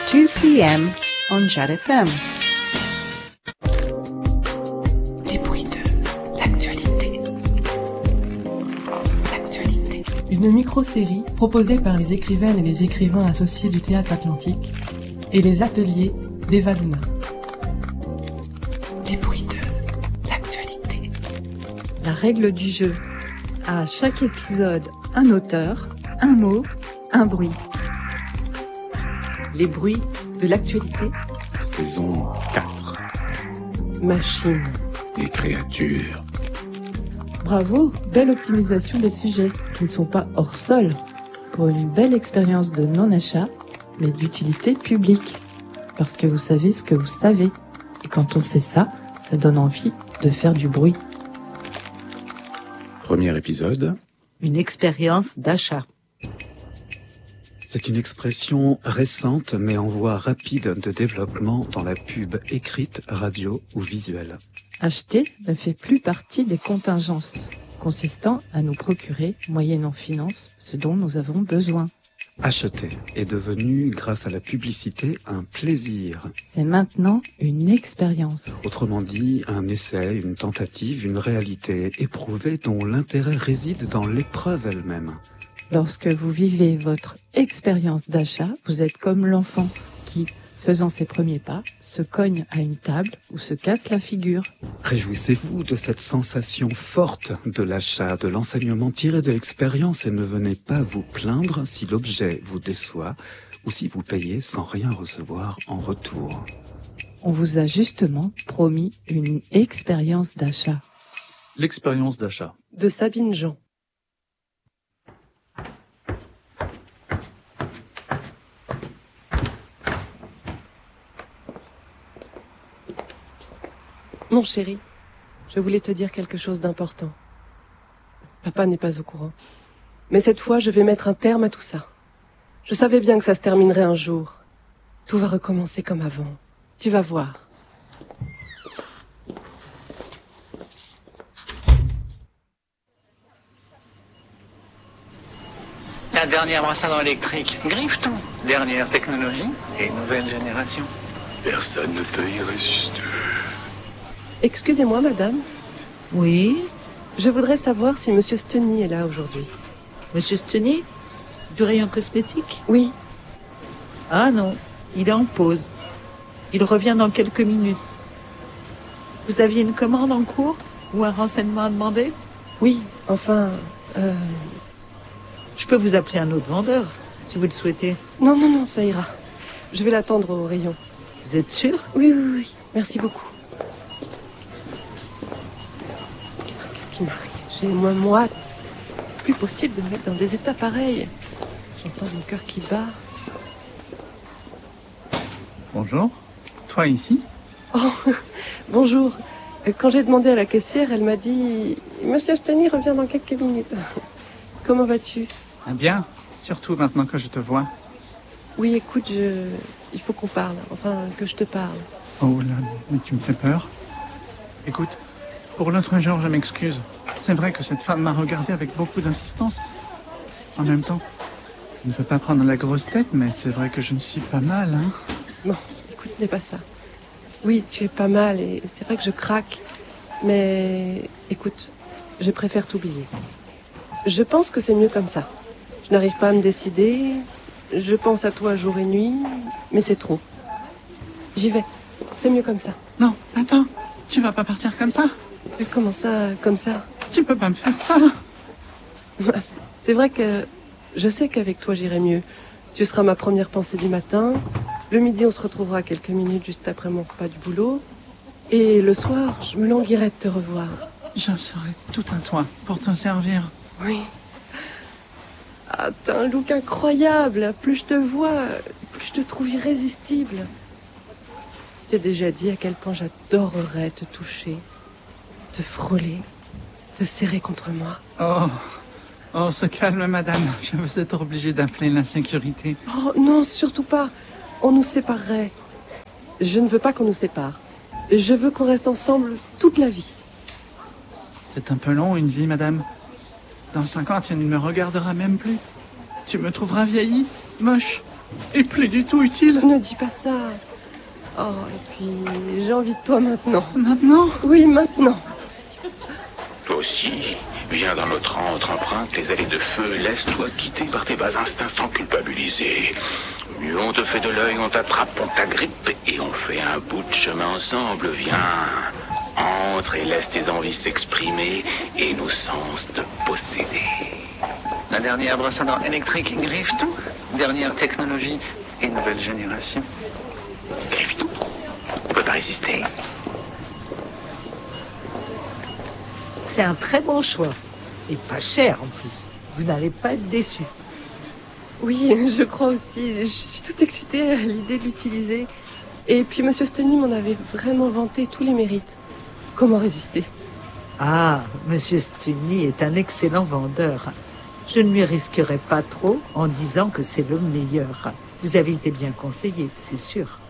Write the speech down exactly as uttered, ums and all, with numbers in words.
two p.m. on Jade F M. Les bruits de l'actualité. L'actualité. Une micro-série proposée par les écrivaines et les écrivains associés du Théâtre Atlantique et les ateliers d'Eva Luna. Les bruits de l'actualité. La règle du jeu. À chaque épisode, un auteur, un mot, un bruit. Les bruits de l'actualité. Saison quatre. Machine. Et créatures. Bravo, belle optimisation des sujets, qui ne sont pas hors sol, pour une belle expérience de non-achat, mais d'utilité publique. Parce que vous savez ce que vous savez. Et quand on sait ça, ça donne envie de faire du bruit. Premier épisode. Une expérience d'achat. C'est une expression récente mais en voie rapide de développement dans la pub écrite, radio ou visuelle. Acheter ne fait plus partie des contingences, consistant à nous procurer, moyennant finance, ce dont nous avons besoin. Acheter est devenu, grâce à la publicité, un plaisir. C'est maintenant une expérience. Autrement dit, un essai, une tentative, une réalité éprouvée dont l'intérêt réside dans l'épreuve elle-même. Lorsque vous vivez votre expérience d'achat, vous êtes comme l'enfant qui, faisant ses premiers pas, se cogne à une table ou se casse la figure. Réjouissez-vous de cette sensation forte de l'achat, de l'enseignement tiré de l'expérience et ne venez pas vous plaindre si l'objet vous déçoit ou si vous payez sans rien recevoir en retour. On vous a justement promis une expérience d'achat. L'expérience d'achat. De Sabine Jean. Mon chéri, je voulais te dire quelque chose d'important. Papa n'est pas au courant. Mais cette fois, je vais mettre un terme à tout ça. Je savais bien que ça se terminerait un jour. Tout va recommencer comme avant. Tu vas voir. La dernière brosse à dents électrique, Grifton. Dernière technologie et nouvelle génération. Personne ne peut y résister. Excusez-moi, madame. Oui, Je voudrais savoir si Monsieur Steny est là aujourd'hui. Monsieur Steny, du rayon cosmétique? Oui. Ah non, il est en pause. Il revient dans quelques minutes. Vous aviez une commande en cours ou un renseignement à demander? Oui, enfin... Euh... Je peux vous appeler un autre vendeur, si vous le souhaitez. Non, non, non, ça ira. Je vais l'attendre au rayon. Vous êtes sûr? Oui, oui, oui. Merci beaucoup. Qu'est-ce qui m'arrive? J'ai les mains moites. C'est plus possible de me mettre dans des états pareils. J'entends mon cœur qui bat. Bonjour. Toi ici? Oh, bonjour. Quand j'ai demandé à la caissière, elle m'a dit « Monsieur Steny revient dans quelques minutes. » Comment vas-tu? Ah bien, surtout maintenant que je te vois. Oui, écoute, je... il faut qu'on parle. Enfin, que je te parle. Oh là, mais tu me fais peur. Écoute, pour l'autre jour, je m'excuse. C'est vrai que cette femme m'a regardé avec beaucoup d'insistance. En même temps, je ne veux pas prendre la grosse tête, mais c'est vrai que je ne suis pas mal, hein. Bon, écoute, ce n'est pas ça. Oui, tu es pas mal et c'est vrai que je craque. Mais écoute, je préfère t'oublier. Je pense que c'est mieux comme ça. Je n'arrive pas à me décider. Je pense à toi jour et nuit, mais c'est trop. J'y vais. C'est mieux comme ça. Non, attends, tu vas pas partir comme ça? Mais comment ça, comme ça? Tu peux pas me faire ça. C'est vrai que je sais qu'avec toi j'irai mieux. Tu seras ma première pensée du matin. Le midi, on se retrouvera quelques minutes juste après mon repas du boulot. Et le soir, je me languirai de te revoir. Je serai tout à toi pour te servir. Oui. Ah, t'as un look incroyable. Plus je te vois, plus je te trouve irrésistible. Tu t'es déjà dit à quel point j'adorerais te toucher, te frôler, te serrer contre moi. Oh, oh, se calme, madame. Je vais être obligée d'appeler l'insécurité. Oh, non, surtout pas. On nous séparerait. Je ne veux pas qu'on nous sépare. Je veux qu'on reste ensemble toute la vie. C'est un peu long, une vie, madame. Dans cinq ans, tu ne me regarderas même plus. Tu me trouveras vieillie, moche, est plus du tout utile. Ne dis pas ça. Oh, et puis, j'ai envie de toi maintenant. Maintenant? Oui, maintenant. Toi aussi, viens dans notre antre, emprunte les allées de feu, laisse-toi quitter par tes bas instincts sans culpabiliser. Mieux on te fait de l'œil, on t'attrape, on t'agrippe et on fait un bout de chemin ensemble. Viens, entre et laisse tes envies s'exprimer et nos sens te posséder. La dernière brosse à dents électrique Griffe Tout. Dernière technologie et nouvelle génération. Griffe Tout. On peut pas résister. C'est un très bon choix. Et pas cher en plus. Vous n'allez pas être déçus. Oui, je crois aussi. Je suis toute excitée à l'idée de l'utiliser. Et puis Monsieur Steny m'en avait vraiment vanté tous les mérites. Comment résister? Ah, Monsieur Steny est un excellent vendeur. Je ne lui risquerai pas trop en disant que c'est le meilleur. Vous avez été bien conseillé, c'est sûr.